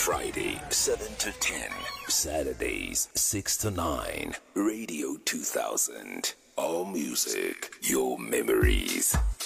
Friday, 7 to 10. Saturdays, 6 to 9. Radio 2000. All music, your memories.